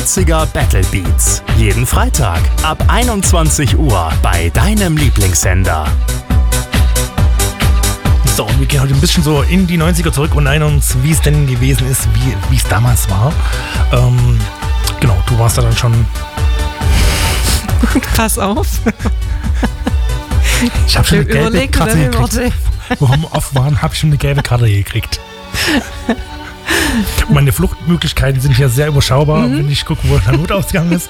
90er Battle Beats. Jeden Freitag ab 21 Uhr bei deinem Lieblingssender. So, und wir gehen heute ein bisschen so in die 90er zurück und erinnern uns, wie es denn gewesen ist, wie es damals war. Genau, du warst da dann schon... Pass auf. Ich habe schon eine gelbe Karte gekriegt. Wo wir oft waren, habe ich schon eine gelbe Karte gekriegt. Und meine Fluchtmöglichkeiten sind hier sehr überschaubar, wenn ich gucke, wo der Notausgang ist.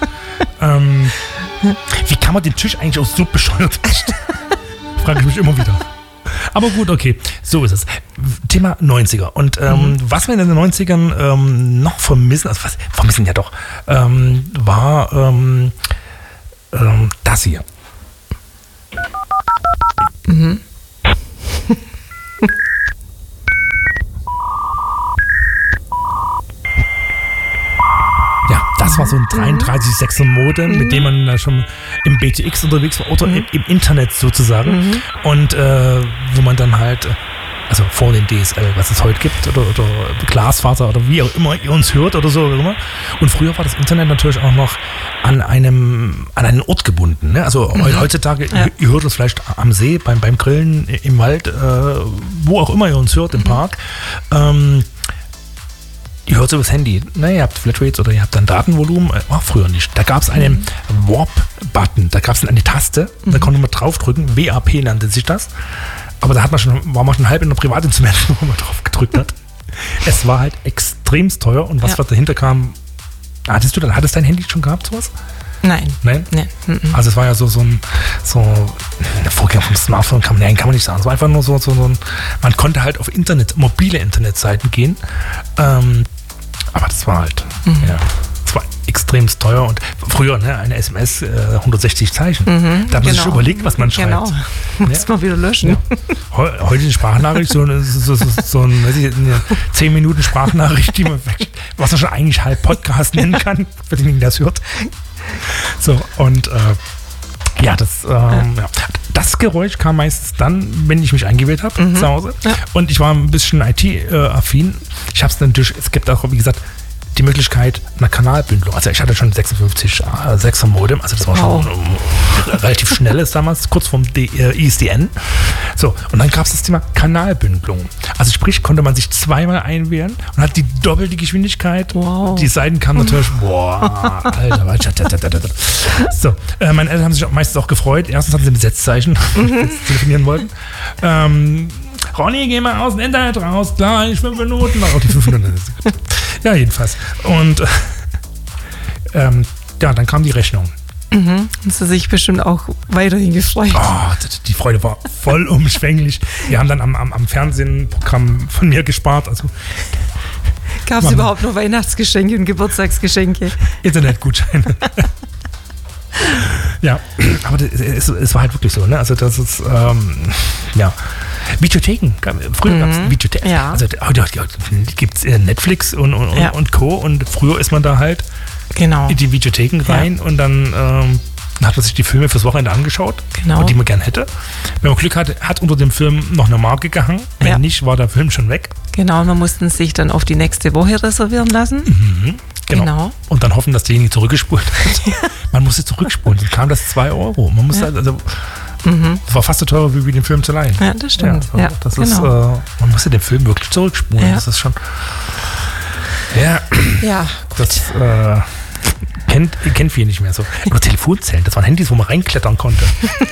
Wie kann man den Tisch eigentlich auch so bescheuert richten? Frage ich mich immer wieder. Aber gut, okay, so ist es. Thema 90er. Und was wir in den 90ern noch vermissen, also was vermissen ja doch, war das hier. Mhm. Ja, das war so ein 33.6er Modem, mit dem man schon im BTX unterwegs war oder im Internet sozusagen. Und wo man dann halt, also vor den DSL, was es heute gibt, oder Glasfaser oder wie auch immer ihr uns hört oder so. Und früher war das Internet natürlich auch noch an einen Ort gebunden. Ne? Also heutzutage, ihr hört uns vielleicht am See, beim Grillen, im Wald, wo auch immer ihr uns hört, im Park. Ihr hört es übers Handy. Ne, ihr habt Flatrates oder ihr habt dann Datenvolumen. War früher nicht. Da gab es einen Warp-Button. Da gab es eine Taste. Da konnte man draufdrücken. WAP nannte sich das. Aber da war man schon halb in der Privatinstrument, wo man drauf gedrückt hat. Es war halt extremst teuer. Und was dahinter kam, hattest dein Handy schon gehabt, sowas? Nein. Nein? Also es war ja so ein Vorgänger vom Smartphone, kann man nicht sagen. Es war einfach nur so ein, man konnte halt auf mobile Internetseiten gehen. Aber das war halt, das war extrem teuer. Und früher, eine SMS, 160 Zeichen. Da hat man sich überlegt, was man schreibt. Genau, muss man wieder löschen. Ja. Heute eine Sprachnachricht, so eine 10 Minuten Sprachnachricht, was man schon eigentlich halb Podcast nennen kann, wenn denjenigen das hört. So, und das Geräusch kam meistens dann, wenn ich mich eingewählt habe zu Hause. Ja. Und ich war ein bisschen IT-affin. Es gibt auch, wie gesagt, die Möglichkeit einer Kanalbündelung. Also ich hatte schon 56,6er Modem, also das war schon relativ schnelles damals, kurz vorm ISDN. So, und dann gab es das Thema Kanalbündelung. Also sprich, konnte man sich zweimal einwählen und hat die doppelte Geschwindigkeit. Wow. Die Seiten kamen natürlich, Alter. So, meine Eltern haben sich meistens auch gefreut. Erstens hatten sie ein Besetzzeichen, wenn sie telefonieren wollten. Ronny, geh mal aus dem Internet raus, klar, 5 Minuten. Auch die 5 Minuten. Ja, jedenfalls. Und dann kam die Rechnung. Hast du sich bestimmt auch weiterhin gefreut? Oh, die Freude war vollumfänglich. Wir haben dann am Fernsehen ein Programm von mir gespart. Also, gab es überhaupt noch Weihnachtsgeschenke und Geburtstagsgeschenke? Internetgutscheine. Ja, aber es war halt wirklich so, ne? Also das ist, Videotheken. Früher gab es Videotheken. Ja. Also heute gibt es Netflix und Co. Und früher ist man da halt in die Videotheken rein und dann hat man sich die Filme fürs Wochenende angeschaut, die man gern hätte. Wenn man Glück hatte, hat unter dem Film noch eine Marke gehangen. Wenn nicht, war der Film schon weg. Genau, und man musste sich dann auf die nächste Woche reservieren lassen. Genau. Und dann hoffen, dass derjenige zurückgespult hat. Man musste zurückspulen, dann kam das 2 €. Man musste das war fast so teuer wie den Film zu leihen. Ja, das stimmt. Ist, man musste den Film wirklich zurückspulen. Ja. Das ist schon. Ja. Das kennt viele nicht mehr so. Oder Telefonzellen, das waren Handys, wo man reinklettern konnte.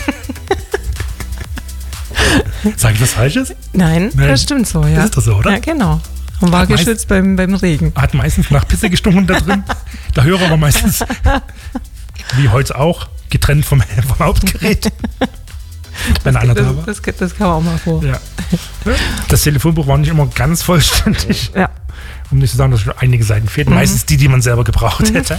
Sag ich was Falsches? Nein, das stimmt so, ja. Ist das so, oder? Ja, genau. Und war geschützt beim Regen. Hat meistens nach Pisse gestunken da drin. Der Hörer war meistens, wie heute auch, getrennt vom Hauptgerät. Wenn einer da war. Das kam auch mal vor. Ja. Das Telefonbuch war nicht immer ganz vollständig. Ja. Um nicht zu sagen, dass schon einige Seiten fehlten. Meistens die man selber gebraucht hätte.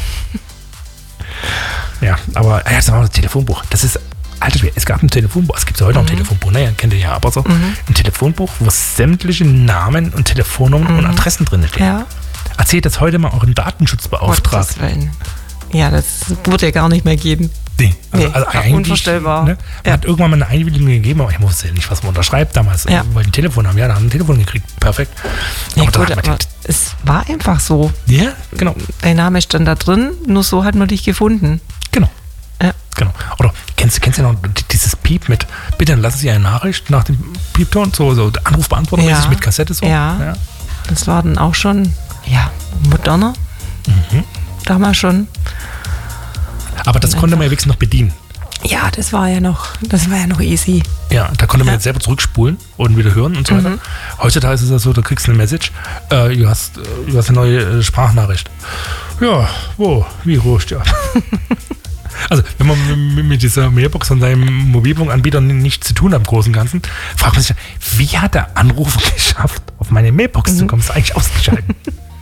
Ja, aber das war das Telefonbuch. Das ist, Alter, es gab ein Telefonbuch. Es gibt ja heute noch ein Telefonbuch. Ne? Kennt ihr ja, aber so ein Telefonbuch, wo sämtliche Namen und Telefonnummern und Adressen drin stehen. Ja. Erzählt das heute mal euren Datenschutzbeauftragten. Ja, das wird ja gar nicht mehr geben. Nee, also eigentlich, unvorstellbar. Ne, man hat irgendwann mal eine Einwilligung gegeben, aber ich wusste ja nicht, was man unterschreibt damals. Ja. Weil die ein Telefon haben. Ja, da haben ein Telefon gekriegt. Perfekt. Ja, gut, aber es war einfach so. Ja, genau. Dein Name stand da drin, nur so hat man dich gefunden. Genau. Ja. Genau. Oder kennst du ja noch dieses Piep mit, bitte lassen Sie eine Nachricht nach dem Piepton, so Anrufbeantworter-mäßig mit Kassette so? Ja. Das war dann auch schon, moderner. Damals schon. Aber das konnte man ja wenigstens noch bedienen. Ja, das war ja noch easy. Ja, da konnte man jetzt selber zurückspulen und wieder hören und so weiter. Heutzutage ist es ja so, du kriegst eine Message, du hast eine neue Sprachnachricht. Ja, wie ruhig, ja. Also, wenn man mit dieser Mailbox von seinem Mobilfunkanbieter nichts zu tun hat im Großen und Ganzen, fragt man sich, wie hat der Anrufer geschafft, auf meine Mailbox zu kommen? Das ist eigentlich ausgeschaltet.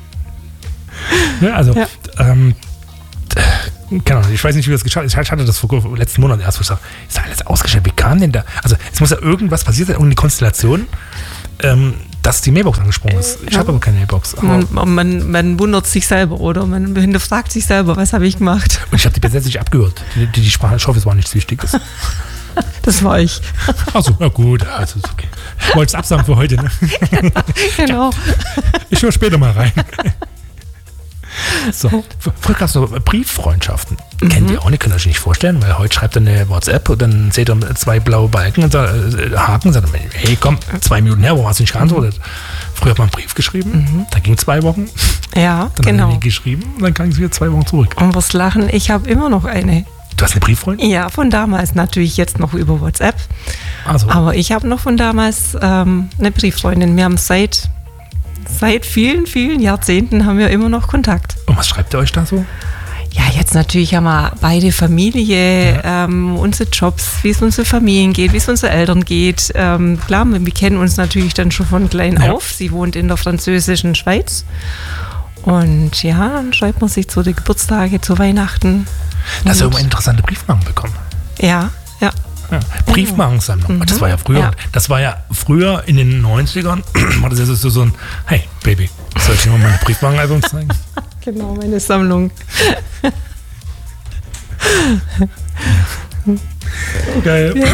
Keine Ahnung, ich weiß nicht, wie das geschafft ist. Ich hatte das vor letzten Monat erst gesagt. Ist da alles ausgeschaltet? Wie kam denn da? Also, es muss ja irgendwas passiert sein, irgendeine Konstellation, dass die Mailbox angesprungen ist. Ich habe aber keine Mailbox. Aber man wundert sich selber, oder? Man hinterfragt sich selber, was habe ich gemacht? Und ich habe die bis nicht abgehört. Die Sprache, ich hoffe, es war nichts Wichtiges. Das war ich. Achso, na gut, also ist okay. Ich wollte es absagen für heute, ne? Genau. Ich höre später mal rein. So, früher gab es noch Brieffreundschaften. Kennt ihr auch nicht, könnt ihr euch nicht vorstellen, weil heute schreibt ihr eine WhatsApp und dann seht ihr 2 blaue Balken und Haken und sagt, hey komm, 2 Minuten her, warum hast du nicht geantwortet? Früher hat man einen Brief geschrieben, da ging 2 Wochen. Ja, dann genau. Dann hat man geschrieben und dann ging es wieder 2 Wochen zurück. Und was lachen, ich habe immer noch eine. Du hast eine Brieffreundin? Ja, von damals natürlich jetzt noch über WhatsApp. Also. Aber ich habe noch von damals eine Brieffreundin. Wir haben seit vielen, vielen Jahrzehnten haben wir immer noch Kontakt. Und was schreibt ihr euch da so? Ja, jetzt natürlich haben wir beide Familie, unsere Jobs, wie es unsere Familien geht, wie es unseren Eltern geht. Klar, wir kennen uns natürlich dann schon von klein auf. Sie wohnt in der französischen Schweiz. Und ja, dann schreibt man sich zu den Geburtstage, zu Weihnachten. Da hast du eine interessante Briefmarken bekommen. Ja. Briefmarkensammlung. Das war ja früher. Ja. Das war ja früher in den 90ern, war das ja so ein, hey Baby, soll ich dir mal meine Briefmarkenalbum zeigen? Genau, meine Sammlung. Geil. Ja.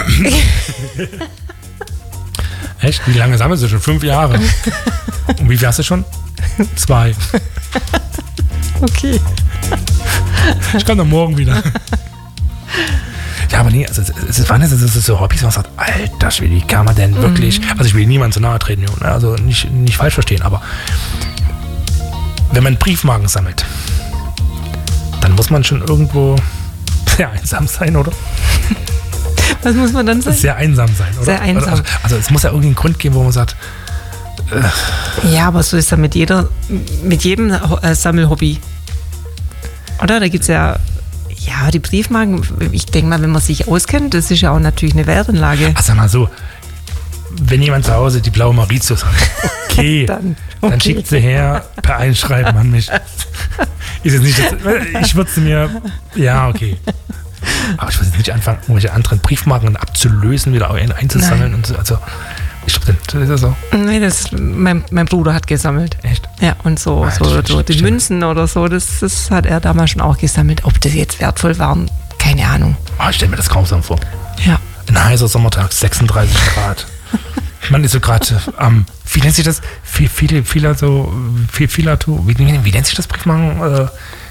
Echt? Wie lange sammelst du schon? 5 Jahre. Und wie viel hast du schon? 2. Okay. Ich komme dann morgen wieder. Ja, aber nee, also es waren so Hobbys, wo man sagt, alter Schwede, wie kann man denn wirklich, also ich will niemandem zu nahe treten, also nicht falsch verstehen, aber wenn man Briefmarken sammelt, dann muss man schon irgendwo sehr einsam sein, oder? Was muss man dann sein? Sehr einsam sein, oder? Sehr einsam. Also es muss ja irgendwie einen Grund geben, wo man sagt, ja, aber so ist ja mit jedem Sammelhobby. Oder? Da gibt es ja die Briefmarken, ich denke mal, wenn man sich auskennt, das ist ja auch natürlich eine Wertanlage. Ach, sag mal so, wenn jemand zu Hause die blaue Mauritius hat, okay, dann schickt sie her, per Einschreiben an mich. Ist jetzt nicht, ich würde sie mir, ja, okay. Aber ich würde jetzt nicht anfangen, irgendwelche anderen Briefmarken abzulösen, wieder einzusammeln. Und so, also, ich glaube, das ist ja so. Nee, mein Bruder hat gesammelt. Echt? Ja, und so die Münzen oder so, das hat er damals schon auch gesammelt. Ob das jetzt wertvoll waren, keine Ahnung. Ich stelle mir das grausam vor. Ja. Ein heißer Sommertag, 36 Grad. Man ist so gerade wie nennt sich das? Filato, wie nennt sich das Briefmarken?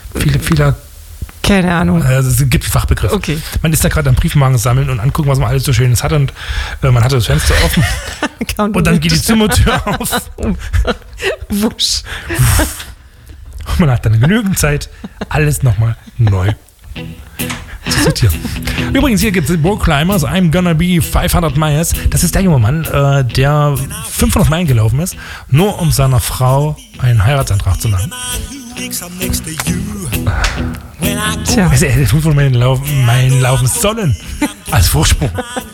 Keine Ahnung. Also es gibt Fachbegriffe. Okay. Man ist da gerade am Briefmarken sammeln und angucken, was man alles so Schönes hat und man hatte das Fenster offen und dann geht die Zimmertür auf. Wusch. Und man hat dann genügend Zeit, alles nochmal neu zu sortieren. Übrigens, hier gibt es Bro Climbers, I'm Gonna Be 500 Miles. Das ist der junge Mann, der 500 Meilen gelaufen ist, nur um seiner Frau einen Heiratsantrag zu machen. Tja. Also, er hätte 500 Meilen laufen sollen. Als Vorsprung.